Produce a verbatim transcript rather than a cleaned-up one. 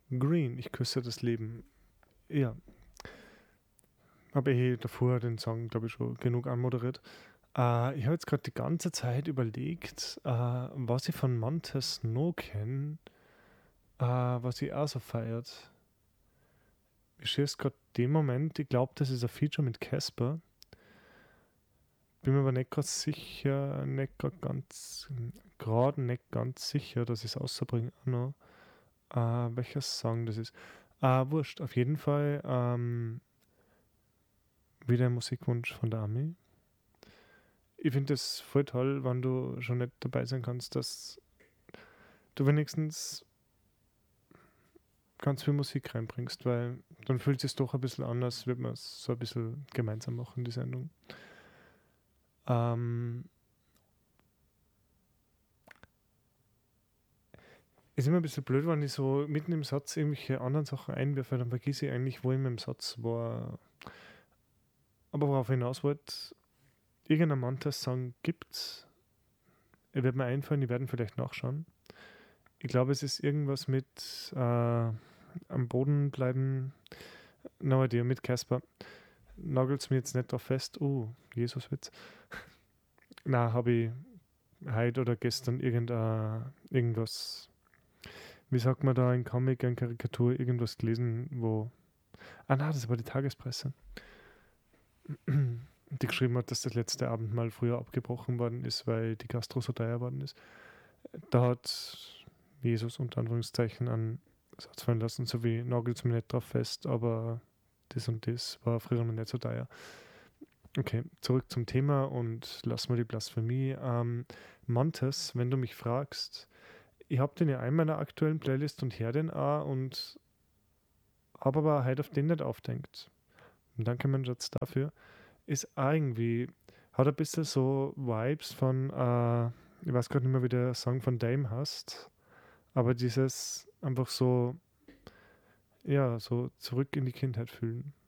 Green, ich küsse das Leben. Ja, habe eh davor den Song, glaube ich, schon genug anmoderiert. Äh, ich habe jetzt gerade die ganze Zeit überlegt, äh, was ich von Montez Snow kenne, äh, was ich auch so feiert. Ich sehe es gerade den Moment, ich glaube, das ist ein Feature mit Casper. Bin mir aber nicht gerade sicher, nicht gerade ganz, gerade nicht ganz sicher, dass ich es rausbringe auch noch. Äh, welcher Song das ist. Äh, wurscht, auf jeden Fall ähm, wieder ein Musikwunsch von der Ami. Ich finde es voll toll, wenn du schon nicht dabei sein kannst, dass du wenigstens ganz viel Musik reinbringst, weil dann fühlt es sich doch ein bisschen anders, wird man es so ein bisschen gemeinsam machen, die Sendung. Ähm, ist immer ein bisschen blöd, wenn ich so mitten im Satz irgendwelche anderen Sachen einwerfe, dann vergesse ich eigentlich, wo ich im Satz war. Aber worauf ich hinaus wollte, irgendein Mantas-Song gibt's. Er wird mir einfallen, die werden vielleicht nachschauen. Ich glaube, es ist irgendwas mit äh, am Boden bleiben. No idea, mit Casper. Nagelt's mir jetzt nicht drauf fest. Oh, Jesuswitz. Na, habe ich heute oder gestern irgendein, irgendwas, wie sagt man da, ein Comic, eine Karikatur, irgendwas gelesen, wo. Ah, na, das war die Tagespresse. Die geschrieben hat, dass das letzte Abend mal früher abgebrochen worden ist, weil die Gastro so teuer worden ist. Da hat Jesus unter Anführungszeichen einen Satz fallen lassen, so wie nagelt's mir nicht drauf fest, aber das und das war früher noch nicht so teuer. Okay, zurück zum Thema und lass mal die Blasphemie. Ähm, Montes, wenn du mich fragst, ich habe den ja auch in meiner aktuellen Playlist und höre den auch und habe aber heute auf den nicht aufdenkt. Und danke, mein Schatz, dafür. Ist auch irgendwie, hat ein bisschen so Vibes von, äh, ich weiß gerade nicht mehr, wie der Song von Dame heißt, aber dieses einfach so, ja, so zurück in die Kindheit fühlen.